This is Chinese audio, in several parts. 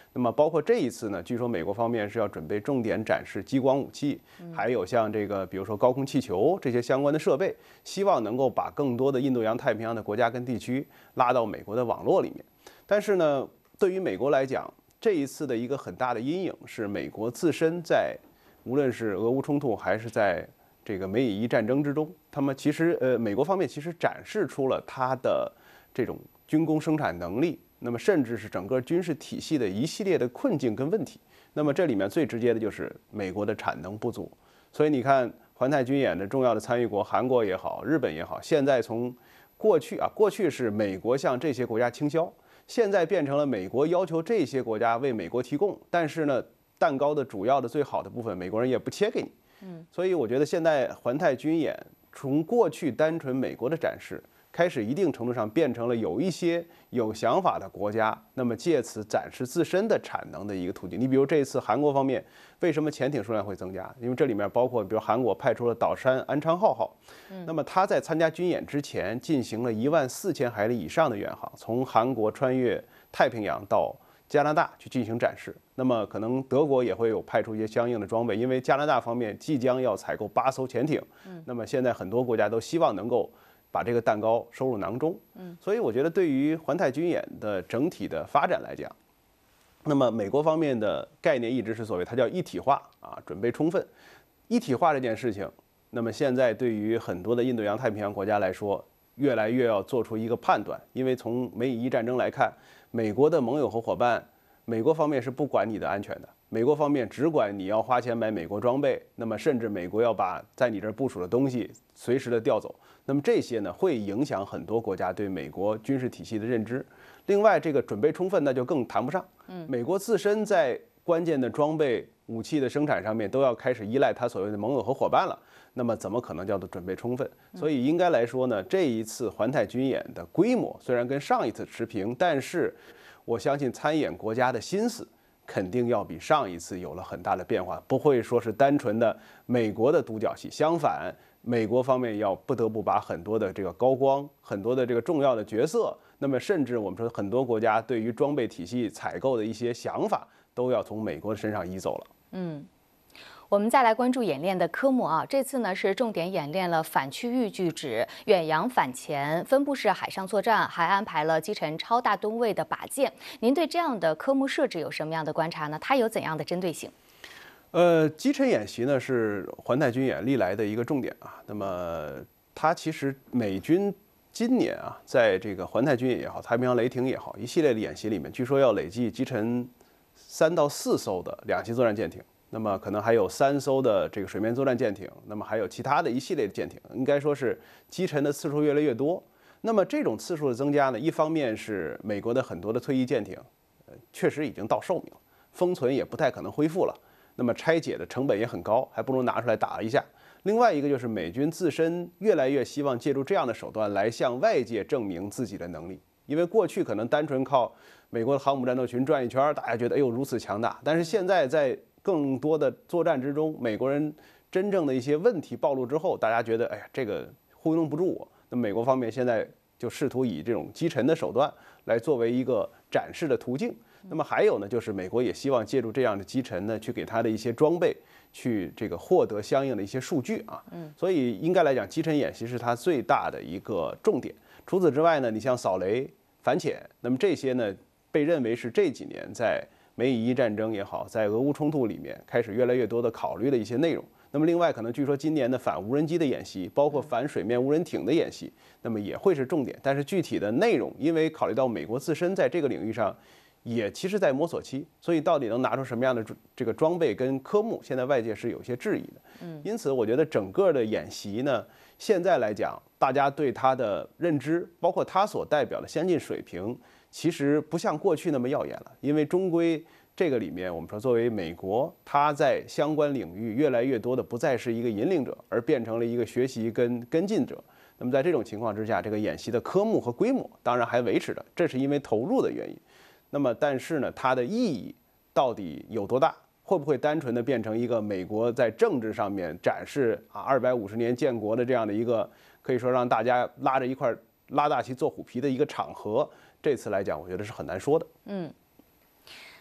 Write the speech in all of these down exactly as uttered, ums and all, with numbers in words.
那么包括这一次呢，据说美国方面是要准备重点展示激光武器，还有像这个比如说高空气球这些相关的设备，希望能够把更多的印度洋太平洋的国家跟地区拉到美国的网络里面。但是呢，对于美国来讲，这一次的一个很大的阴影是美国自身在无论是俄乌冲突还是在这个美以伊战争之中，他们其实呃美国方面其实展示出了它的这种军工生产能力，那么甚至是整个军事体系的一系列的困境跟问题。那么这里面最直接的就是美国的产能不足。所以你看环太军演的重要的参与国韩国也好，日本也好，现在从过去啊过去是美国向这些国家倾销，现在变成了美国要求这些国家为美国提供，但是呢蛋糕的主要的最好的部分美国人也不切给你。嗯，所以我觉得现在环太军演从过去单纯美国的展示，开始一定程度上变成了有一些有想法的国家，那么借此展示自身的产能的一个途径。你比如这一次韩国方面，为什么潜艇数量会增加？因为这里面包括，比如韩国派出了岛山安昌浩号，那么他在参加军演之前进行了一万四千海里以上的远航，从韩国穿越太平洋到加拿大去进行展示。那么可能德国也会有派出一些相应的装备，因为加拿大方面即将要采购八艘潜艇，那么现在很多国家都希望能够把这个蛋糕收入囊中。所以我觉得对于环太军演的整体的发展来讲，那么美国方面的概念一直是所谓它叫一体化啊，准备充分。一体化这件事情，那么现在对于很多的印度洋太平洋国家来说，越来越要做出一个判断，因为从美以伊战争来看，美国的盟友和伙伴，美国方面是不管你的安全的，美国方面只管你要花钱买美国装备，那么甚至美国要把在你这儿部署的东西随时的调走，那么这些呢会影响很多国家对美国军事体系的认知。另外，这个准备充分那就更谈不上，美国自身在关键的装备武器的生产上面都要开始依赖它所谓的盟友和伙伴了，那么怎么可能叫做准备充分？所以应该来说呢，这一次环太军演的规模虽然跟上一次持平，但是我相信参演国家的心思肯定要比上一次有了很大的变化，不会说是单纯的美国的独角戏。相反，美国方面要不得不把很多的这个高光、很多的这个重要的角色，那么甚至我们说很多国家对于装备体系采购的一些想法，都要从美国身上移走了。 嗯。我们再来关注演练的科目啊，这次呢是重点演练了反区域拒止、远洋反潜、分布式海上作战，还安排了击沉超大吨位的靶舰。您对这样的科目设置有什么样的观察呢？它有怎样的针对性？ 呃，击沉演习呢是环太军演历来的一个重点啊。那么它其实美军今年啊，在这个环太军演也好，太平洋雷霆也好，一系列的演习里面，据说要累计击沉三到四艘的两栖作战舰艇。那么可能还有三艘的这个水面作战舰艇，那么还有其他的一系列的舰艇，应该说是击沉的次数越来越多。那么这种次数的增加呢，一方面是美国的很多的退役舰艇，呃，确实已经到寿命了，封存也不太可能恢复了，那么拆解的成本也很高，还不如拿出来打一下。另外一个就是美军自身越来越希望借助这样的手段来向外界证明自己的能力，因为过去可能单纯靠美国的航母战斗群转一圈，大家觉得哎呦如此强大，但是现在在更多的作战之中，美国人真正的一些问题暴露之后，大家觉得，哎呀，这个糊弄不住我。那美国方面现在就试图以这种击沉的手段来作为一个展示的途径。那么还有呢，就是美国也希望借助这样的击沉呢，去给他的一些装备，去这个获得相应的一些数据啊。所以应该来讲，击沉演习是它最大的一个重点。除此之外呢，你像扫雷、反潜，那么这些呢，被认为是这几年在美以伊战争也好，在俄乌冲突里面开始越来越多的考虑的一些内容。那么另外，可能据说今年的反无人机的演习，包括反水面无人艇的演习，那么也会是重点。但是具体的内容，因为考虑到美国自身在这个领域上也其实在摸索期，所以到底能拿出什么样的这个装备跟科目，现在外界是有些质疑的。嗯，因此我觉得整个的演习呢，现在来讲，大家对它的认知，包括它所代表的先进水平，其实不像过去那么耀眼了，因为终归这个里面，我们说作为美国，它在相关领域越来越多的不再是一个引领者，而变成了一个学习跟跟进者。那么在这种情况之下，这个演习的科目和规模当然还维持着，这是因为投入的原因。那么但是呢，它的意义到底有多大？会不会单纯的变成一个美国在政治上面展示啊二百五十年建国的这样的一个可以说让大家拉着一块拉大旗做虎皮的一个场合？这次来讲，我觉得是很难说的。 嗯。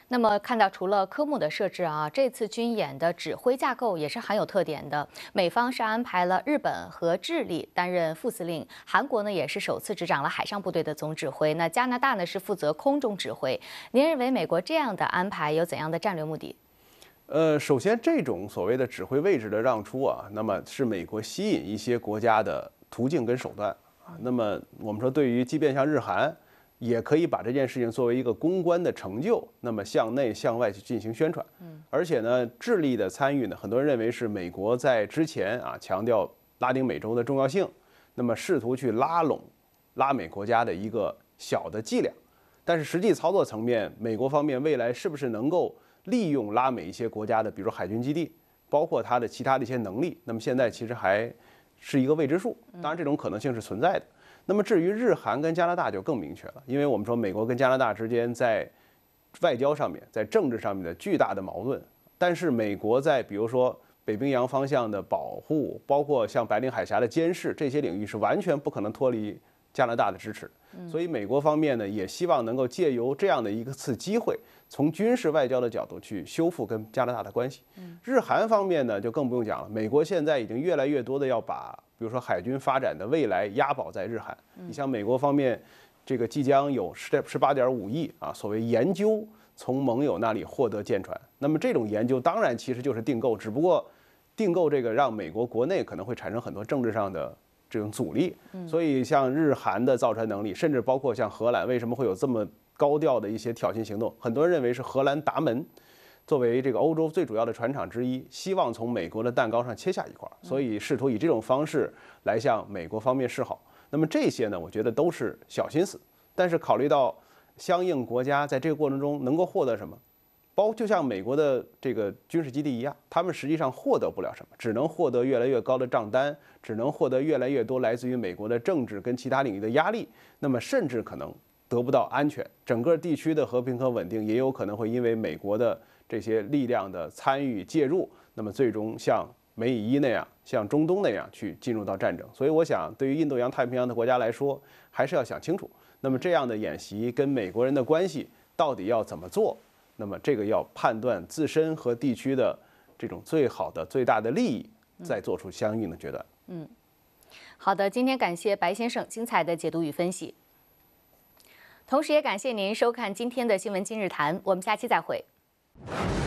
那么看到除了科目的设置啊，这次军演的指挥架构也是很有特点的。美方是安排了日本和智利担任副司令，韩国呢也是首次执掌了海上部队的总指挥，那加拿大呢是负责空中指挥。您认为美国这样的安排有怎样的战略目的？ 呃，首先这种所谓的指挥位置的让出啊，那么是美国吸引一些国家的途径跟手段啊。那么我们说，对于即便像日韩，也可以把这件事情作为一个公关的成就，那么向内向外去进行宣传。而且呢，智利的参与呢，很多人认为是美国在之前啊强调拉丁美洲的重要性，那么试图去拉拢拉美国家的一个小的伎俩。但是实际操作层面，美国方面未来是不是能够利用拉美一些国家的，比如海军基地，包括它的其他的一些能力，那么现在其实还是一个未知数。当然，这种可能性是存在的。那么至于日韩跟加拿大就更明确了，因为我们说美国跟加拿大之间在外交上面、在政治上面的巨大的矛盾，但是美国在比如说北冰洋方向的保护，包括像白令海峡的监视这些领域是完全不可能脱离加拿大的支持。所以美国方面呢，也希望能够借由这样的一次机会，从军事外交的角度去修复跟加拿大的关系。日韩方面呢，就更不用讲了，美国现在已经越来越多的要把比如说海军发展的未来押宝在日韩。你像美国方面，这个即将有十十八点五亿啊，所谓研究从盟友那里获得舰船。那么这种研究当然其实就是订购，只不过订购这个让美国国内可能会产生很多政治上的这种阻力。所以像日韩的造船能力，甚至包括像荷兰，为什么会有这么高调的一些挑衅行动？很多人认为是荷兰达门作为这个欧洲最主要的船厂之一，希望从美国的蛋糕上切下一块，所以试图以这种方式来向美国方面示好。那么这些呢，我觉得都是小心思，但是考虑到相应国家在这个过程中能够获得什么，包就像美国的这个军事基地一样，他们实际上获得不了什么，只能获得越来越高的账单，只能获得越来越多来自于美国的政治跟其他领域的压力，那么甚至可能得不到安全，整个地区的和平和稳定也有可能会因为美国的这些力量的参与介入，那么最终像美以伊那样，像中东那样去进入到战争。所以我想，对于印度洋太平洋的国家来说，还是要想清楚，那么这样的演习跟美国人的关系到底要怎么做？那么这个要判断自身和地区的这种最好的、最大的利益，再做出相应的决断。 嗯，好的，今天感谢白先生精彩的解读与分析。同时也感谢您收看今天的新闻今日谈，我们下期再会。